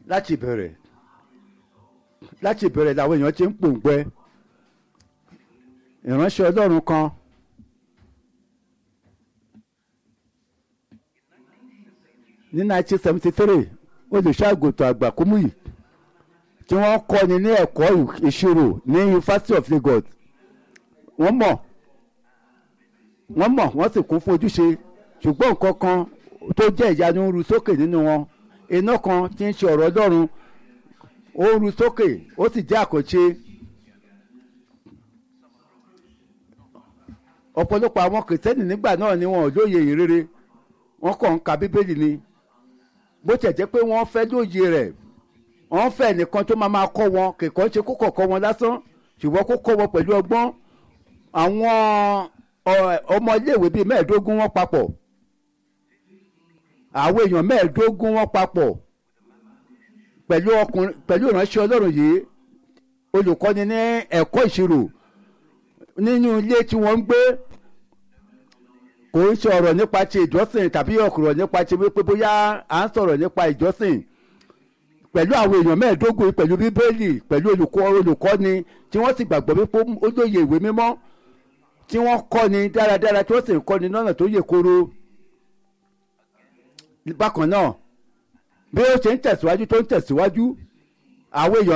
láti ìbẹ̀rẹ̀ làwọn èèyàn ti ń pòǹgbẹ ìránṣẹ́ Ọlọ́run kan ní 1973 olùṣọ́àgùntàn àgbà Kúmúyì tí wọ́n kọ́ni ní ẹ̀kọ́ ìṣirò ní University of Lagos wọ́n sì kún fún ojúṣe ṣùgbọ́n nǹkan kan tó jẹ́ ìyanu ń ru sókè nínú wọn iná kan tí ń ṣe ọ̀rọ̀ Ọlọ́run ó ń ru sókè ó sì jẹ́ àkànṣe ọ̀pọ̀lọpọ̀ àwọn kìrìsìtẹ́nì nígbà náà ni wọn ò lóye ìrere wọ́n kàn ń ka Bíbélì ni bó tẹ̀ jẹ́ pé wọ́n fẹ́ lóye rẹ̀ wọ́n fẹ́ nìkan tó máa kọ́ wọn kìkan ṣe kó kọ̀ọ̀kan wọn lásán ṣùgbọ́n kó kọ́ wọn pẹ̀lú ọgbọ́n àwọn ọmọ iléèwé bíi 15 wọn papọ̀ àwọn èèyàn 15 wọn papọ̀ pẹ̀lú ìránṣẹ́ Ọlọ́run yìí olùkọ́ni ní ẹ̀kọ́ ìṣirò nínú ilé tí wọ́n ń gbé kò ń ṣe ọ̀rọ̀ nípa ti ìjọsìn tàbí ọ̀rọ̀ nípa ti wípé bóyá à ń sọ̀rọ̀ nípa ìjọsìn pẹ̀lú àwọn èèyàn 15 pẹ̀lú Bíbélì pẹ̀lú olùkọ́ni tí wọ́n sì gbàgbọ́ wípé ó lóye ìwé mímọ́ tí wọ́n kọ́ni dáradára tí wọ́n sì ń kọ́ni lọ́nà tó yè koro bákan náà bí ó ṣe ń tẹ̀síwájú tó ń tẹ̀síwájú àwọn èèyàn